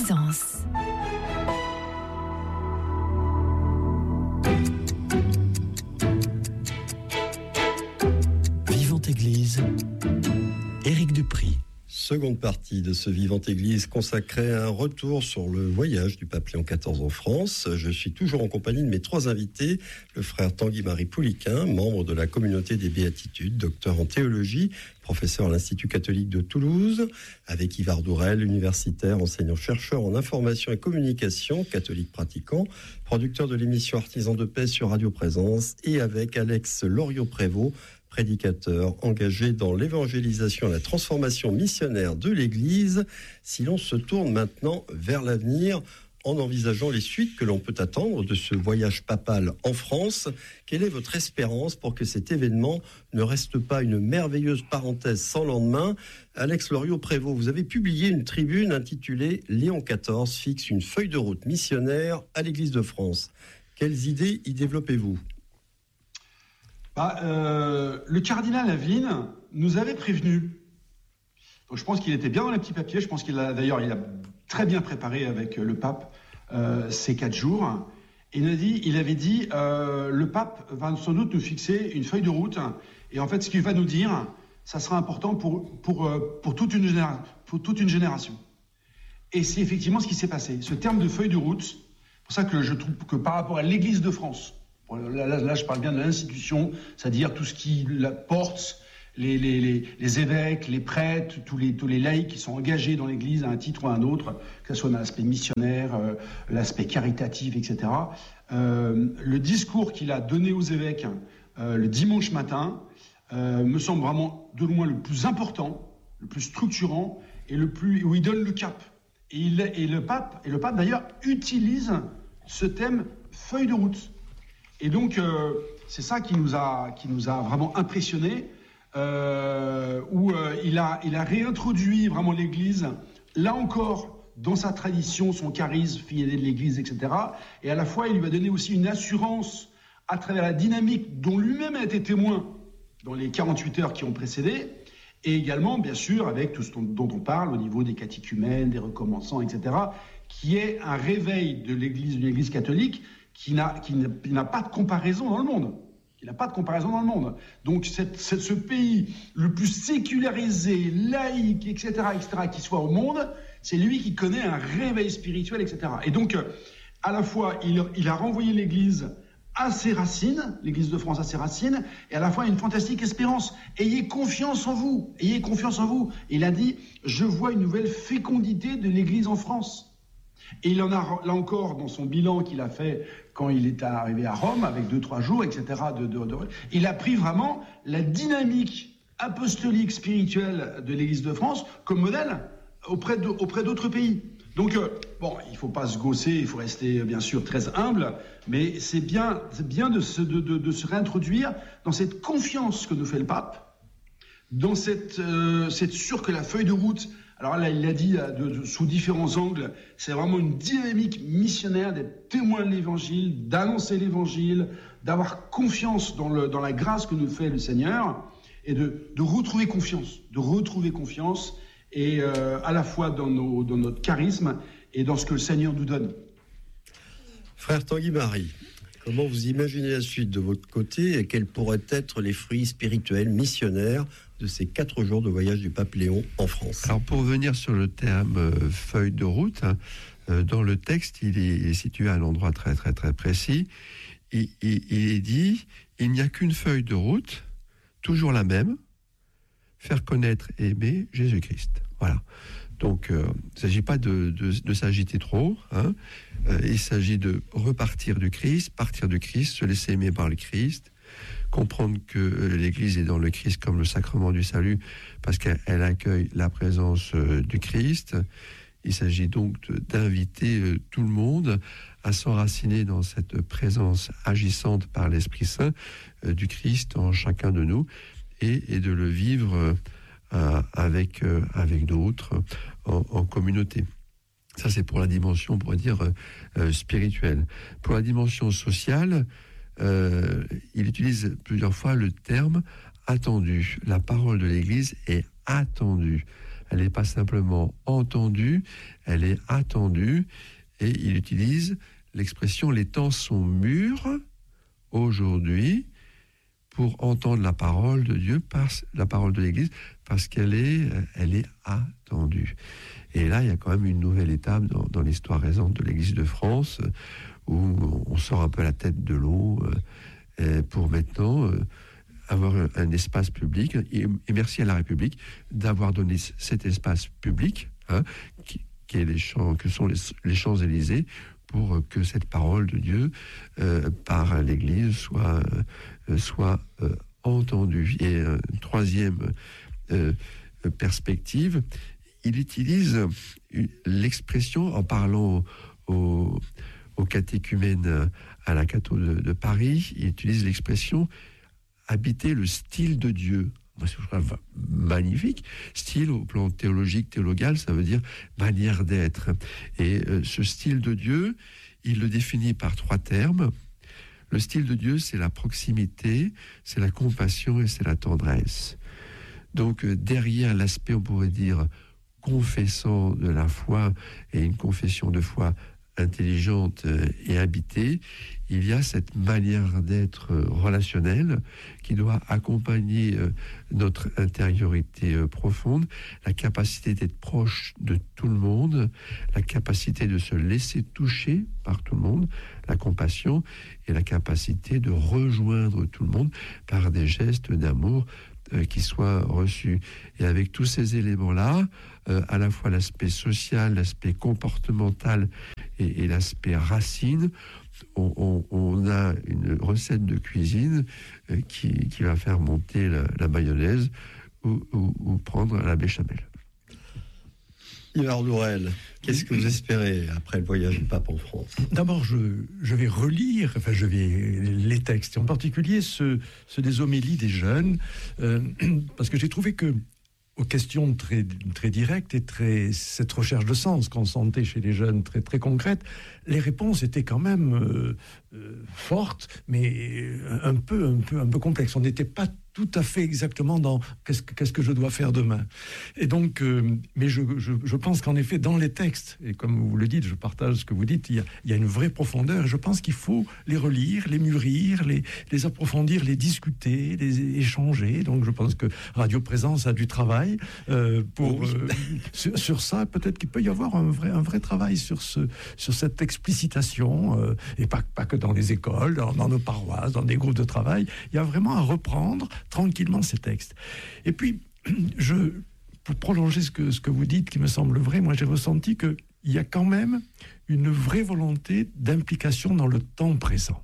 Présence. Vivante Église, Éric Dupry. Seconde partie de ce Vivante Église consacrée à un retour sur le voyage du pape Léon XIV en France. Je suis toujours en compagnie de mes trois invités, le frère Tanguy-Marie Pouliquin, membre de la communauté des Béatitudes, docteur en théologie, professeur à l'Institut catholique de Toulouse, avec Yvar Dourel, universitaire, enseignant-chercheur en information et communication, catholique pratiquant, producteur de l'émission Artisans de paix sur Radio Présence, et avec Alex Loriot-Prévost, prédicateur engagé dans l'évangélisation et la transformation missionnaire de l'Église. Si l'on se tourne maintenant vers l'avenir, en envisageant les suites que l'on peut attendre de ce voyage papal en France, quelle est votre espérance pour que cet événement ne reste pas une merveilleuse parenthèse sans lendemain ? Alex Loriot-Prévost, vous avez publié une tribune intitulée « Léon XIV fixe une feuille de route missionnaire à l'Église de France ». Quelles idées y développez-vous ? Le cardinal Lavigne nous avait prévenus. Donc je pense qu'il était bien dans les petits papiers. Je pense il a très bien préparé avec le pape ces 4 jours. Il avait dit le pape va sans doute nous fixer une feuille de route. Et en fait, ce qu'il va nous dire, ça sera important pour toute une génération. Et c'est effectivement ce qui s'est passé. Ce terme de feuille de route, c'est pour ça que je trouve que par rapport à l'Église de France, là, je parle bien de l'institution, c'est-à-dire tout ce qui la porte, les évêques, les prêtres, tous les laïcs qui sont engagés dans l'Église à un titre ou à un autre, que ce soit dans l'aspect missionnaire, l'aspect caritatif, etc. Le discours qu'il a donné aux évêques le dimanche matin me semble vraiment de loin le plus important, le plus structurant et où il donne le cap. Et le pape d'ailleurs utilise ce thème feuille de route. Et donc, c'est ça qui nous a vraiment impressionnés, où il a réintroduit vraiment l'Église, là encore, dans sa tradition, son charisme, fille aînée de l'Église, etc. Et à la fois, il lui a donné aussi une assurance à travers la dynamique dont lui-même a été témoin dans les 48 heures qui ont précédé, et également, bien sûr, avec tout ce dont on parle au niveau des catéchumènes, des recommençants, etc., qui est un réveil de l'Église, d'une Église catholique, qui n'a pas de comparaison dans le monde. Donc, ce pays le plus sécularisé, laïque, etc., qui soit au monde, c'est lui qui connaît un réveil spirituel, etc. Et donc, à la fois, il a renvoyé l'Église à ses racines, l'Église de France à ses racines, et à la fois une fantastique espérance. Ayez confiance en vous. Il a dit, je vois une nouvelle fécondité de l'Église en France. Et il en a, là encore, dans son bilan qu'il a fait quand il est arrivé à Rome, avec 2-3 jours, etc., il a pris vraiment la dynamique apostolique, spirituelle de l'Église de France comme modèle auprès d'autres pays. Donc, il ne faut pas se gausser, il faut rester, bien sûr, très humble, mais c'est bien de se réintroduire dans cette confiance que nous fait le pape, dans cette sûr que la feuille de route. Alors là, il l'a dit sous différents angles, c'est vraiment une dynamique missionnaire d'être témoin de l'Évangile, d'annoncer l'Évangile, d'avoir confiance dans la grâce que nous fait le Seigneur, et de retrouver confiance, et à la fois dans notre charisme et dans ce que le Seigneur nous donne. Frère Tanguy-Marie, comment vous imaginez la suite de votre côté et quels pourraient être les fruits spirituels missionnaires de ces 4 jours de voyage du pape Léon en France? Alors, pour revenir sur le terme feuille de route, dans le texte, il est situé à un endroit très très très précis. Il est dit, il n'y a qu'une feuille de route, toujours la même, faire connaître et aimer Jésus-Christ. Voilà. Donc, il ne s'agit pas de s'agiter trop. Il s'agit de repartir du Christ, partir du Christ, se laisser aimer par le Christ, comprendre que l'Église est dans le Christ comme le sacrement du salut, parce qu'elle accueille la présence du Christ. Il s'agit donc d'inviter tout le monde à s'enraciner dans cette présence agissante par l'Esprit Saint du Christ en chacun de nous, et de le vivre avec d'autres en communauté. Ça, c'est pour la dimension, on pourrait dire, spirituelle. Pour la dimension sociale, il utilise plusieurs fois le terme attendu. La parole de l'Église est attendue. Elle n'est pas simplement entendue, elle est attendue. Et il utilise l'expression « les temps sont mûrs aujourd'hui » pour entendre la parole de Dieu, la parole de l'Église, parce qu'elle est attendue. Et là, il y a quand même une nouvelle étape dans l'histoire récente de l'Église de France, où on sort un peu la tête de l'eau pour maintenant avoir un espace public. Et merci à la République d'avoir donné cet espace public, que sont les Champs-Élysées, pour que cette parole de Dieu par l'Église soit entendue. Et une troisième perspective, il utilise l'expression, en parlant aux catéchumènes à la Catho de Paris, il utilise l'expression « habiter le style de Dieu ». Moi, je trouve magnifique. Style, au plan théologique, théologal, ça veut dire manière d'être. Et ce style de Dieu, il le définit par 3 termes. Le style de Dieu, c'est la proximité, c'est la compassion et c'est la tendresse. Donc, derrière l'aspect, on pourrait dire, confessant de la foi et une confession de foi intelligente et habitée, il y a cette manière d'être relationnelle qui doit accompagner notre intériorité profonde, la capacité d'être proche de tout le monde, la capacité de se laisser toucher par tout le monde, la compassion et la capacité de rejoindre tout le monde par des gestes d'amour qui soient reçus. Et avec tous ces éléments-là, à la fois l'aspect social, l'aspect comportemental et l'aspect racine, on a une recette de cuisine qui va faire monter la mayonnaise ou prendre la béchamel. Ivar Lourel, qu'est-ce que vous espérez après le voyage du pape en France ? D'abord, je vais relire les textes, et en particulier ceux des homélies des jeunes, parce que j'ai trouvé que, aux questions très, très directes et cette recherche de sens qu'on sentait chez les jeunes très, très concrète, les réponses étaient quand même fortes, mais un peu complexes. On n'était pas tout à fait exactement dans qu'est-ce que je dois faire demain. Et donc, mais je pense qu'en effet, dans les textes, et comme vous le dites, je partage ce que vous dites, il y a une vraie profondeur, et je pense qu'il faut les relire, les mûrir, les approfondir, les discuter, les échanger. Donc je pense que Radio Présence a du travail sur ça. Peut-être qu'il peut y avoir un vrai travail sur cette explicitation, et pas que dans les écoles, dans nos paroisses, dans des groupes de travail. Il y a vraiment à reprendre tranquillement ces textes. Et puis, pour prolonger ce que vous dites, qui me semble vrai, moi j'ai ressenti qu'il y a quand même une vraie volonté d'implication dans le temps présent.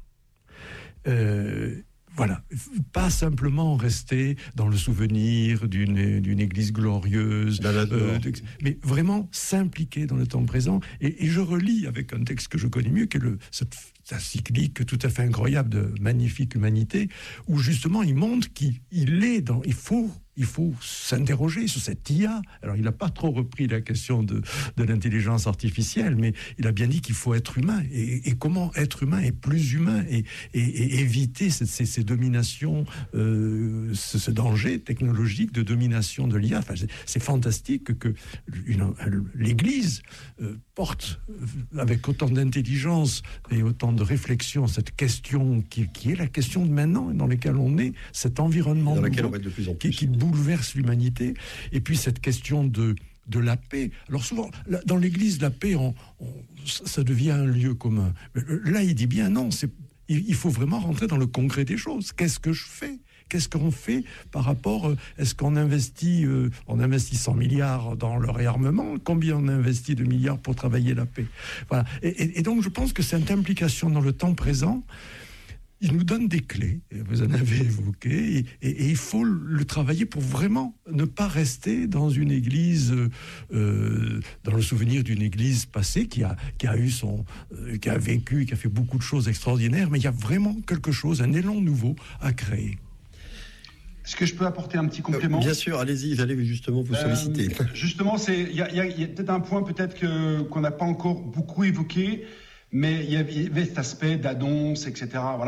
Voilà, pas simplement rester dans le souvenir d'une église glorieuse, mais vraiment s'impliquer dans le temps présent. Et je relis avec un texte que je connais mieux, qui est cette encyclique tout à fait incroyable de Magnifique Humanité, où justement il montre il faut s'interroger sur cette IA. Alors, il n'a pas trop repris la question de l'intelligence artificielle, mais il a bien dit qu'il faut être humain. Et comment être humain est plus humain et éviter ces dominations, ce danger technologique de domination de l'IA. Enfin, c'est fantastique que l'Église porte avec autant d'intelligence et autant de réflexion cette question qui est la question de maintenant, dans laquelle on est, cet environnement dans laquelle on va être de plus en plus. Qui bouleverse l'humanité, et puis cette question de la paix. Alors souvent, dans l'Église, la paix, ça devient un lieu commun. Là, il dit bien non, il faut vraiment rentrer dans le concret des choses. Qu'est-ce que je fais ? Qu'est-ce qu'on fait par rapport, est-ce qu'on investit 100 milliards dans le réarmement ? Combien on investit de milliards pour travailler la paix ? Voilà. Et donc, je pense que cette implication dans le temps présent, il nous donne des clés, vous en avez évoqué, et il faut le travailler pour vraiment ne pas rester dans une église, dans le souvenir d'une église passée qui a vécu, qui a fait beaucoup de choses extraordinaires, mais il y a vraiment quelque chose, un élan nouveau à créer. Est-ce que je peux apporter un petit complément ? Bien sûr, allez-y, j'allais justement vous solliciter. Justement, il y a peut-être un point qu'on n'a pas encore beaucoup évoqué, mais il y avait cet aspect d'annonce, etc. Voilà.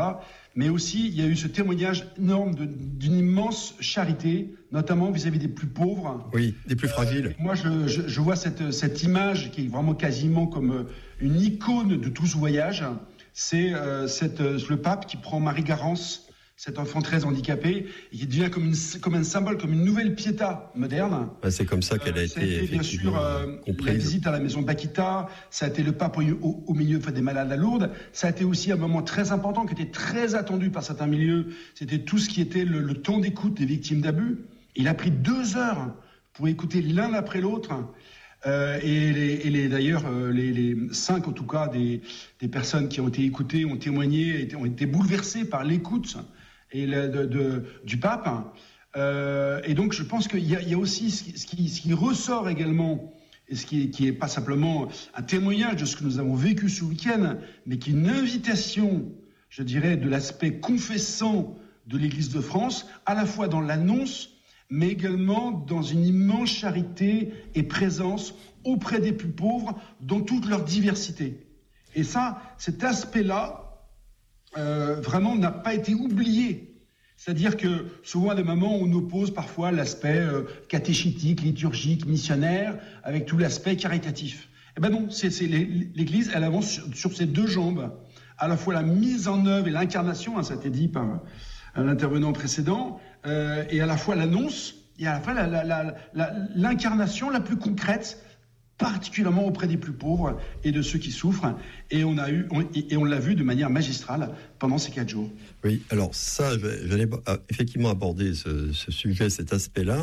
mais aussi il y a eu ce témoignage énorme d'une immense charité, notamment vis-à-vis des plus pauvres. Oui, des plus fragiles. Moi, je vois cette image qui est vraiment quasiment comme une icône de tout ce voyage. C'est le pape qui prend Marie-Garance, cet enfant très handicapé, et qui devient comme un symbole, comme une nouvelle Pietà moderne. C'est comme ça qu'elle a été bien sûr comprise. La visite à la maison Bakita, ça a été le pape au milieu des malades à Lourdes, ça a été aussi un moment très important qui était très attendu par certains milieux, c'était tout ce qui était le temps d'écoute des victimes d'abus. Il a pris 2 heures pour écouter l'un après l'autre. D'ailleurs, les 5 en tout cas des personnes qui ont été écoutées ont témoigné, ont été bouleversées par l'écoute du pape. Et donc je pense qu'il y a aussi ce qui ressort également, et ce qui est pas simplement un témoignage de ce que nous avons vécu ce week-end, mais qui est une invitation, je dirais, de l'aspect confessant de l'Église de France, à la fois dans l'annonce, mais également dans une immense charité et présence auprès des plus pauvres dans toute leur diversité. Et ça, cet aspect-là, vraiment n'a pas été oublié. C'est-à-dire que souvent à des moments on oppose parfois l'aspect catéchétique, liturgique, missionnaire, avec tout l'aspect caritatif. Eh ben non, l'Église, elle avance sur ses 2 jambes. À la fois la mise en œuvre et l'incarnation, ça a été dit par l'intervenant précédent, et à la fois l'annonce, et à la fois l'incarnation la plus concrète, particulièrement auprès des plus pauvres et de ceux qui souffrent. Et on l'a vu de manière magistrale pendant ces 4 jours. Oui, alors ça, j'allais effectivement aborder ce sujet, cet aspect-là.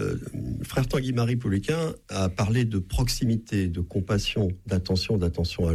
Frère Tanguy Marie Pouliquen a parlé de proximité, de compassion, d'attention à